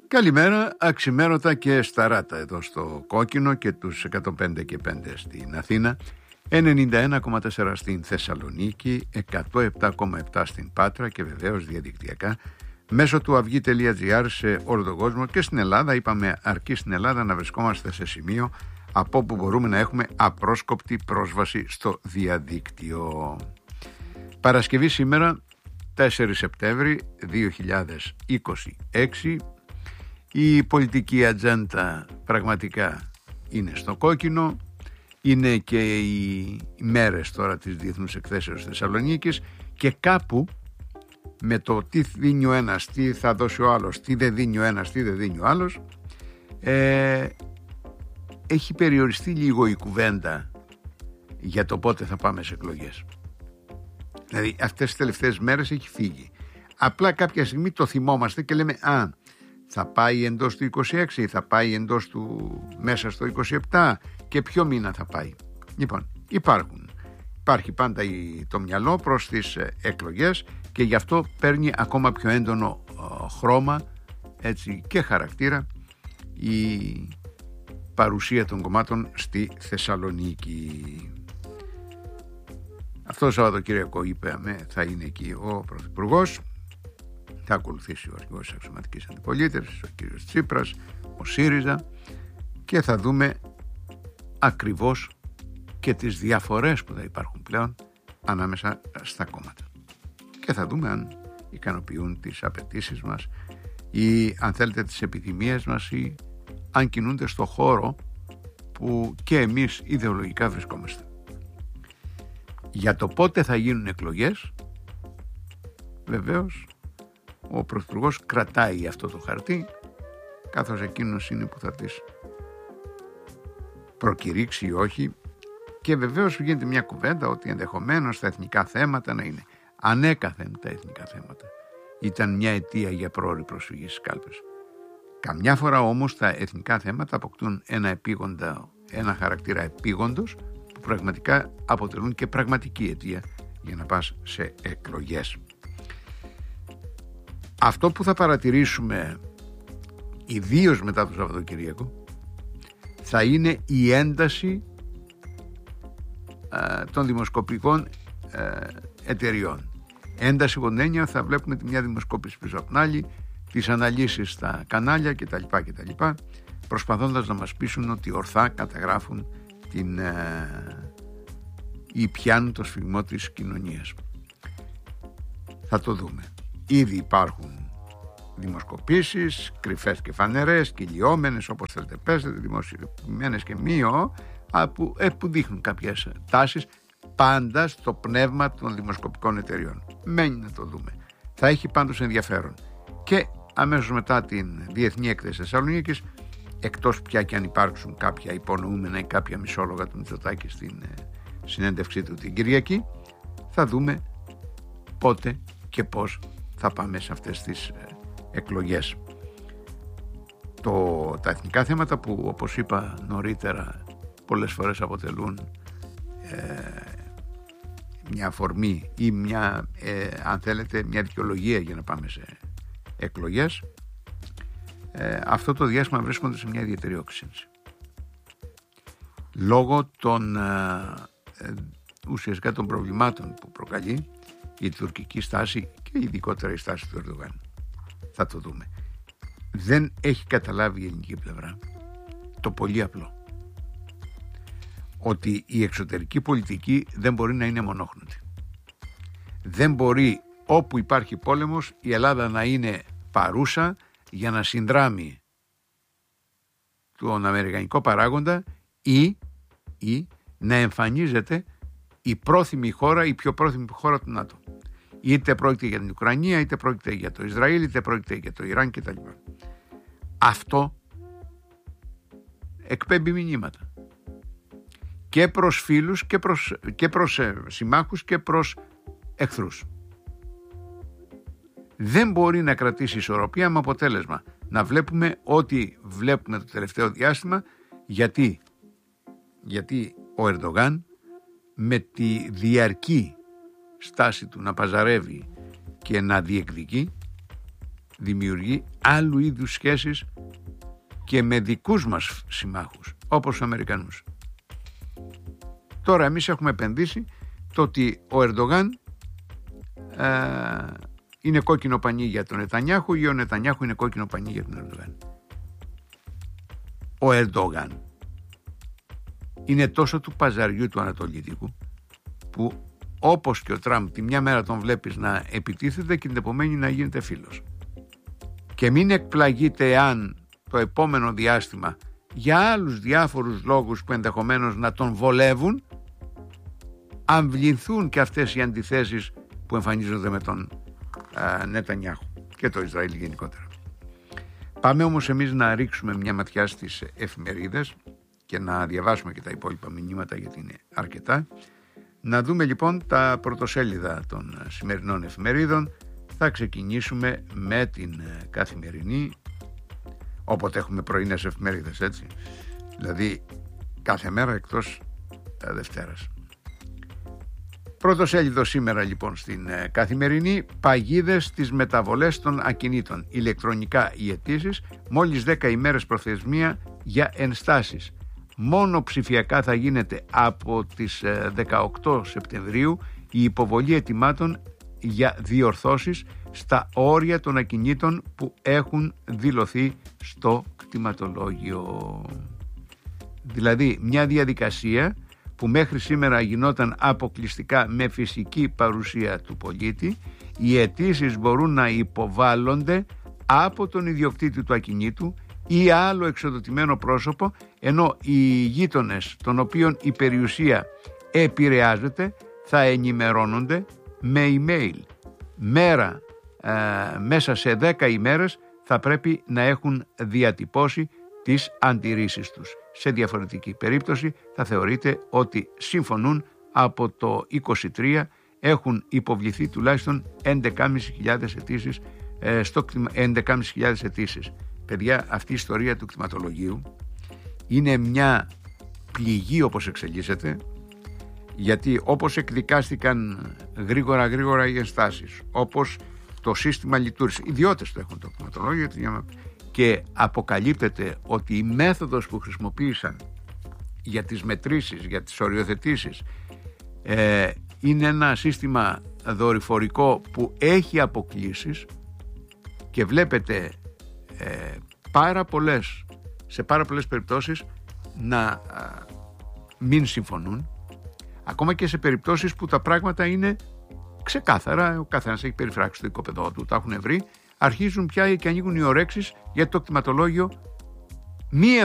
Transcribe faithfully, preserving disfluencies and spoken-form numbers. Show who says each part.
Speaker 1: Καλημέρα, αξιμέρωτα και σταράτα εδώ στο Κόκκινο και τους εκατόν πέντε και πέντε στην Αθήνα, ενενήντα ένα κόμμα τέσσερα στην Θεσσαλονίκη, εκατόν επτά κόμμα επτά στην Πάτρα και βεβαίως διαδικτυακά μέσω του αυγή τελεία τζι άρ σε όλο τον κόσμο και στην Ελλάδα. Είπαμε αρκεί στην Ελλάδα να βρισκόμαστε σε σημείο από όπου μπορούμε να έχουμε απρόσκοπτη πρόσβαση στο διαδίκτυο. Παρασκευή σήμερα, τέσσερις Σεπτέμβρη δύο χιλιάδες είκοσι έξι. Η πολιτική ατζέντα πραγματικά είναι στο κόκκινο. Είναι και οι μέρες τώρα της Διεθνούς Εκθέσεως Θεσσαλονίκης και κάπου με το τι δίνει ο ένας, τι θα δώσει ο άλλος, τι δεν δίνει ο ένας, τι δεν δίνει ο άλλος, ε, έχει περιοριστεί λίγο η κουβέντα για το πότε θα πάμε σε εκλογές. Δηλαδή αυτές τις τελευταίες μέρες έχει φύγει. Απλά κάποια στιγμή το θυμόμαστε και λέμε α, θα πάει εντός του είκοσι έξι, θα πάει εντός του μέσα στο είκοσι επτά και ποιο μήνα θα πάει. Λοιπόν, υπάρχουν. Υπάρχει πάντα το μυαλό προς τις εκλογές και γι' αυτό παίρνει ακόμα πιο έντονο χρώμα, έτσι, και χαρακτήρα η παρουσία των κομμάτων στη Θεσσαλονίκη. Αυτό το Σαββατοκύριακο είπαμε θα είναι εκεί ο Πρωθυπουργός, θα ακολουθήσει ο αρχηγός της Αξιωματικής Αντιπολίτευσης, ο κύριος Τσίπρας, ο ΣΥΡΙΖΑ, και θα δούμε ακριβώς και τις διαφορές που θα υπάρχουν πλέον ανάμεσα στα κόμματα. Και θα δούμε αν ικανοποιούν τις απαιτήσεις μας ή αν θέλετε τις επιθυμίες μας ή αν κινούνται στο χώρο που και εμείς ιδεολογικά βρισκόμαστε. Για το πότε θα γίνουν εκλογές, βεβαίως ο Πρωθυπουργός κρατάει αυτό το χαρτί, καθώς εκείνος είναι που θα τις προκηρύξει ή όχι, και βεβαίως γίνεται μια κουβέντα ότι ενδεχομένως τα εθνικά θέματα να είναι. Ανέκαθεν τα εθνικά θέματα ήταν μια αιτία για πρόωρη προσφυγή στις κάλπες. Καμιά φορά όμως τα εθνικά θέματα αποκτούν ένα, επίγοντα, ένα χαρακτήρα επίγοντος που πραγματικά αποτελούν και πραγματική αιτία για να πας σε εκλογές. Αυτό που θα παρατηρήσουμε ιδίως μετά το Σαββατοκύριακο θα είναι η ένταση α, των δημοσκοπικών α, εταιριών. Ένταση από την έννοια θα βλέπουμε τη μια δημοσκόπηση πίσω από την άλλη, τις αναλύσεις στα κανάλια κτλ, κτλ, προσπαθώντας να μας πείσουν ότι ορθά καταγράφουν την, α, ή πιάνουν το σφιγμό της κοινωνίας. Θα το δούμε. Ήδη υπάρχουν δημοσκοπήσεις, κρυφές και φανερές, κυλιόμενες, όπως θέλετε πέστε, δημοσιοποιημένες και μείω, που, ε, που δείχνουν κάποιες τάσεις, πάντα στο πνεύμα των δημοσκοπικών εταιριών. Μένει να το δούμε. Θα έχει πάντως ενδιαφέρον. Και αμέσως μετά την Διεθνή Έκθεση Θεσσαλονίκης, εκτός πια και αν υπάρξουν κάποια υπονοούμενα ή κάποια μισόλογα του Μητσοτάκη στην ε, συνέντευξή του την Κυριακή, θα δούμε πότε και πώς θα πάμε σε αυτές τις ε, εκλογές. Το, τα εθνικά θέματα που, όπως είπα νωρίτερα, πολλές φορές αποτελούν ε, μια αφορμή ή μια, ε, αν θέλετε, μια δικαιολογία για να πάμε σε εκλογές, ε, αυτό το διάστημα βρίσκονται σε μια ιδιαίτερη όξυνση. Λόγω των ε, ε, ουσιαστικά των προβλημάτων που προκαλεί η τουρκική στάση και ειδικότερα η στάση του Ερντογάν. Θα το δούμε. Δεν έχει καταλάβει η ελληνική πλευρά το πολύ απλό, ότι η εξωτερική πολιτική δεν μπορεί να είναι μονόχνουτη. Δεν μπορεί όπου υπάρχει πόλεμος η Ελλάδα να είναι παρούσα για να συνδράμει τον αμερικανικό παράγοντα ή, ή να εμφανίζεται η πρόθυμη χώρα, η πιο πρόθυμη χώρα του ΝΑΤΟ. Είτε πρόκειται για την Ουκρανία, είτε πρόκειται για το Ισραήλ, είτε πρόκειται για το Ιράν κτλ. Αυτό εκπέμπει μηνύματα και προς φίλους και προς, και προς ε, συμμάχους και προς εχθρούς. Δεν μπορεί να κρατήσει ισορροπία με αποτέλεσμα να βλέπουμε ό,τι βλέπουμε το τελευταίο διάστημα, γιατί, γιατί ο Ερντογάν με τη διαρκή στάση του να παζαρεύει και να διεκδικεί δημιουργεί άλλου είδους σχέσεις και με δικούς μας συμμάχους, όπως τους Αμερικανούς. Τώρα εμείς έχουμε επενδύσει το ότι ο Ερντογάν ε, είναι κόκκινο πανί για τον Νετανιάχου ή ο Νετανιάχου είναι κόκκινο πανί για τον Ερντογάν. Ο Ερντογάν είναι τόσο του παζαριού του Ανατολίτικου που όπως και ο Τραμπ τη μια μέρα τον βλέπεις να επιτίθεται και την επομένη να γίνεται φίλος. Και μην εκπλαγείτε αν το επόμενο διάστημα για άλλους διάφορους λόγους που ενδεχομένως να τον βολεύουν αμβληθούν και αυτές οι αντιθέσεις που εμφανίζονται με τον α, Νετανιάχου και το Ισραήλ γενικότερα. Πάμε όμως εμείς να ρίξουμε μια ματιά στις εφημερίδες και να διαβάσουμε και τα υπόλοιπα μηνύματα γιατί είναι αρκετά. Να δούμε λοιπόν τα πρωτοσέλιδα των σημερινών εφημερίδων. Θα ξεκινήσουμε με την Καθημερινή, όποτε έχουμε πρωινές εφημερίδες, έτσι. Δηλαδή κάθε μέρα εκτός ε, Δευτέρας. Πρωτοσέλιδο σήμερα λοιπόν στην ε, Καθημερινή, παγίδες στις μεταβολές των ακινήτων. Ηλεκτρονικά οι αιτήσεις, μόλις δέκα ημέρες προθεσμία για ενστάσεις. Μόνο ψηφιακά θα γίνεται από τις ε, δεκαοκτώ Σεπτεμβρίου η υποβολή αιτημάτων για διορθώσεις στα όρια των ακινήτων που έχουν δηλωθεί στο κτηματολόγιο. Δηλαδή μια διαδικασία που μέχρι σήμερα γινόταν αποκλειστικά με φυσική παρουσία του πολίτη, οι αιτήσεις μπορούν να υποβάλλονται από τον ιδιοκτήτη του ακινήτου ή άλλο εξοδοτημένο πρόσωπο, ενώ οι γείτονες των οποίων η περιουσία επηρεάζεται θα ενημερώνονται με email. Μέρα ε, μέσα σε δέκα ημέρες θα πρέπει να έχουν διατυπώσει τις αντιρρήσεις τους. Σε διαφορετική περίπτωση θα θεωρείται ότι συμφωνούν. Από το είκοσι τρία έχουν υποβληθεί τουλάχιστον έντεκα χιλιάδες αιτήσεις ε, στο έντεκα χιλιάδες αιτήσεις. Παιδιά, αυτή η ιστορία του κτηματολογίου είναι μια πληγή όπως εξελίσσεται, γιατί όπως εκδικάστηκαν γρήγορα γρήγορα οι ενστάσεις, όπως το σύστημα λειτουργήσε, ιδιώτες το έχουν το κτηματολόγιο και αποκαλύπτεται ότι η μέθοδος που χρησιμοποίησαν για τις μετρήσεις, για τις οριοθετήσεις ε, είναι ένα σύστημα δορυφορικό που έχει αποκλίσεις και βλέπετε ε, πάρα πολλές, σε πάρα πολλές περιπτώσεις να α, μην συμφωνούν, ακόμα και σε περιπτώσεις που τα πράγματα είναι ξεκάθαρα, ο καθένας έχει περιφράξει το οικοπεδό του, τα έχουν βρει, αρχίζουν πια και ανοίγουν οι ορέξεις γιατί το κτηματολόγιο μη